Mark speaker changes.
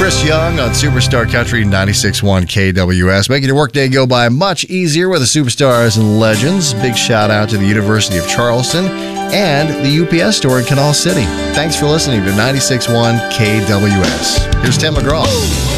Speaker 1: Chris Young on Superstar Country 96.1 KWS, making your workday go by much easier with the superstars and legends. Big shout out to the University of Charleston and the UPS store in Canal City. Thanks for listening to 96.1 KWS. Here's Tim McGraw.